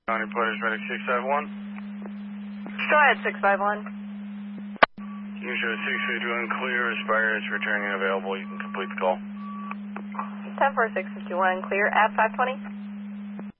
County Porter's Medic 651. Go ahead, 651. User 651 clear. Aspire is returning available. You can complete the call. 10-4, 651 clear at 520.